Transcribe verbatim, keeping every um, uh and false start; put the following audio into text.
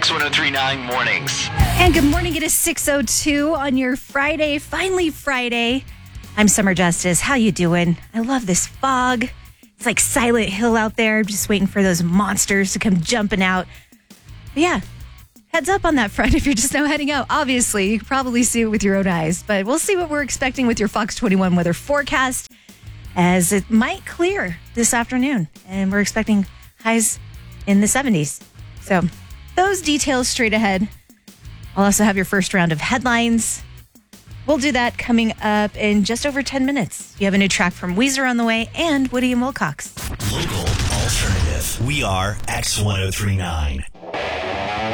X one oh three nine Mornings. And good morning. It is six oh two on your Friday. Finally Friday. I'm Summer Justice. How you doing? I love this fog. It's like Silent Hill out there. I'm just waiting for those monsters to come jumping out. But yeah, heads up on that front if you're just now heading out. Obviously, you can probably see it with your own eyes. But we'll see what we're expecting with your Fox twenty-one weather forecast, as it might clear this afternoon. And we're expecting highs in the seventies. So those details straight ahead. I'll also have your first round of headlines. We'll do that coming up in just over ten minutes. You have a new track from Weezer on the way and Woody and Wilcox. Local alternative. We are X one oh three nine.